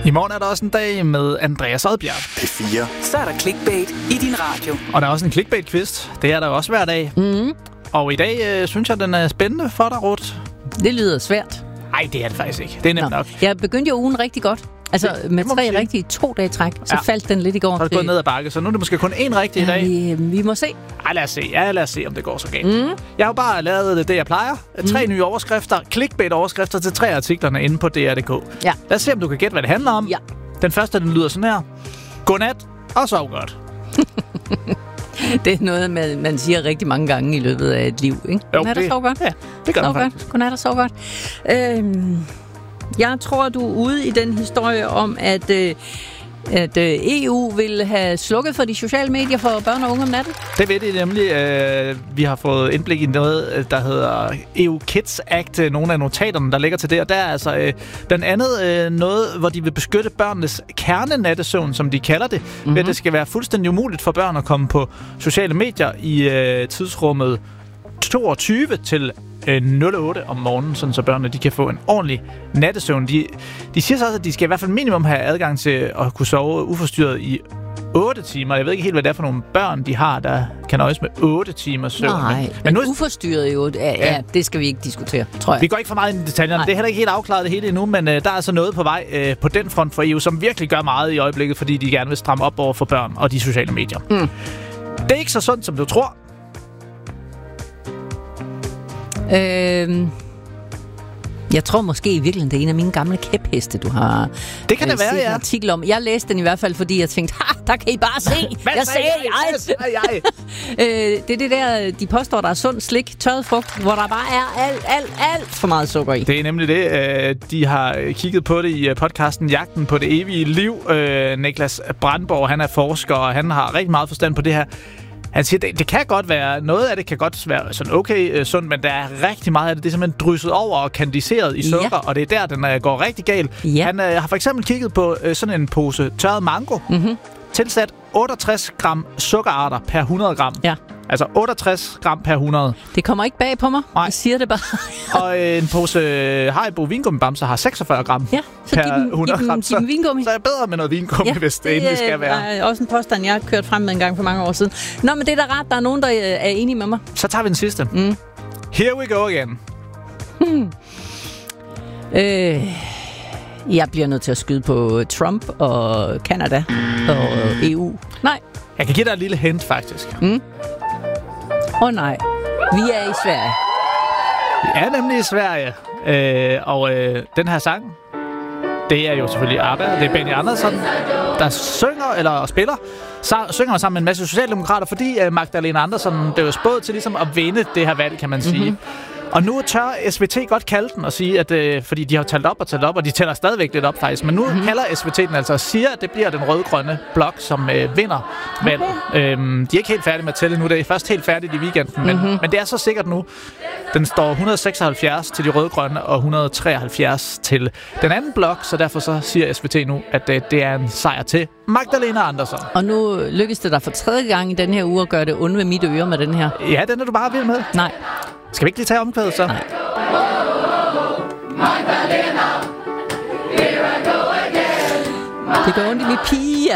I morgen er der også en dag med Andreas Odbjerg. P4. Så er der clickbait i din radio. Og der er også en clickbait-quiz. Det er der også hver dag. Mm. Og i dag synes jeg, den er spændende for dig, Ruth. Det lyder svært. Nej, det er det faktisk ikke. Det er nemt nok. Jeg begyndte jo ugen rigtig godt. Altså med 3 rigtige 2 dage træk. Så faldt den lidt i går. Så er det gået ned ad bakke, så nu er det måske kun 1 rigtig i dag. Vi må se. Ej, lad os se, om det går så galt. Jeg har jo bare lavet det, jeg plejer. 3 nye overskrifter, clickbait-overskrifter til 3 artiklerne inde på DR.dk. Ja. Lad os se, om du kan gætte, hvad det handler om. Ja. Den første, den lyder sådan her. Godnat og sov godt. Det er noget, man siger rigtig mange gange i løbet af et liv, ikke? Godnat og sov godt. Ja, det gør man faktisk. Godnat og sov godt. Jeg tror, du er ude i den historie om, at EU vil have slukket for de sociale medier for børn og unge om natten. Det ved de nemlig. Vi har fået indblik i noget, der hedder EU Kids Act. Nogle af notaterne, der ligger til det. Og der er altså blandt andet noget, hvor de vil beskytte børnenes kernenattesøvn, som de kalder det. Ved at det skal være fuldstændig umuligt for børn at komme på sociale medier i tidsrummet 22 til 08 om morgenen, sådan så børnene de kan få en ordentlig nattesøvn. De siger så også, at de skal i hvert fald minimum have adgang til at kunne sove uforstyrret i 8 timer. Jeg ved ikke helt, hvad det er for nogle børn, de har, der kan nøjes med 8 timers søvn. Nej, men nu uforstyrret jo. Ja, det skal vi ikke diskutere, tror jeg. Vi går ikke for meget ind i detaljerne. Det er heller ikke helt afklaret det hele endnu, men der er altså noget på vej på den front for EU, som virkelig gør meget i øjeblikket, fordi de gerne vil stramme op over for børn og de sociale medier. Det er ikke så sundt, som du tror. Jeg tror måske i virkeligheden, det er en af mine gamle kæpheste, du har det kan det være, en artikel om. Jeg læste den i hvert fald, fordi jeg tænkte, der kan I bare se. Jeg sagde jeg. Det er det der, de påstår, der er sund slik, tørret frugt, hvor der bare er alt for meget sukker i. Det er nemlig det. De har kigget på det i podcasten Jagten på det evige liv. Niklas Brandborg, han er forsker, og han har rigtig meget forstand på det her. Han siger, det kan godt være, noget af det kan godt være sådan okay sundt, men der er rigtig meget af det, det er simpelthen drysset over og kandiseret i sukker, og det er der, den går rigtig galt. Ja. Han har for eksempel kigget på sådan en pose tørret mango, tilsat 68 gram sukkerarter per 100 gram. Ja. Altså 68 gram per 100. Det kommer ikke bag på mig. Nej. Jeg siger det bare. Og en pose Haribo vingummibamser har 46 gram per 100 gram. Så er jeg bedre med noget vingummi, hvis det endelig skal være. Det er også en påstand, jeg har kørt frem med en gang for mange år siden. Nå, men det er da rart, der er nogen, der er enige med mig. Så tager vi den sidste. Here we go again. Jeg bliver nødt til at skyde på Trump og Canada og EU. Nej. Jeg kan give dig et lille hint, faktisk. Nej. Vi er i Sverige. Vi er nemlig i Sverige. Og den her sang, det er jo selvfølgelig ABBA. Det er Benny Andersson, der synger eller spiller. Synger sammen med en masse socialdemokrater, fordi Magdalena Andersson blev spået til ligesom at vinde det her valg, kan man sige. Og nu tør SVT godt kalde den og sige, at fordi de har talt op, og de tæller stadigvæk lidt op faktisk, men nu kalder SVT den altså og siger, at det bliver den rød-grønne blok, som vinder valget. De er ikke helt færdige med at tælle nu, det er først helt færdigt i weekenden, men det er så sikkert nu. Den står 176 til de rød-grønne og 173 til den anden blok, så derfor så siger SVT nu, at det er en sejr til Magdalena Andersson. Og nu lykkes det der for 3. gang i den her uge at gøre det onde ved mit øre med den her. Ja, den er du bare vild med. Nej. Skal vi ikke lige tage omkvædet så? Nej. Det gør ondt i mit pige.